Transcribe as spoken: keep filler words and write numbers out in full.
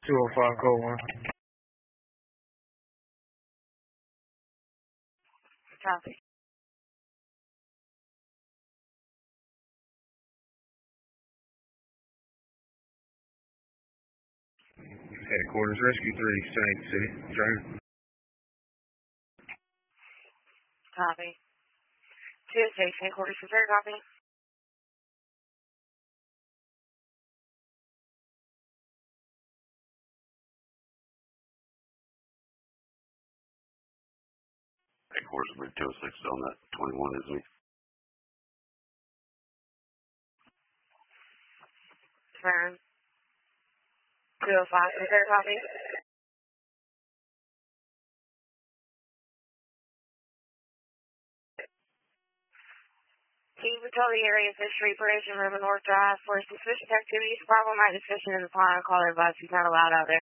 two oh five, code one. Copy. Headquarters, Rescue three, Saint City, Train. Copy. Two station headquarters, is there a copy? Headquarters, mid two oh six on that twenty-one, isn't he? Turn. two oh five, is there a copy? Chief Patrol the area of Fish Street, Parisian River North Drive for suspicious activities, problematic discussion in the pond, caller advice, he's not allowed out there.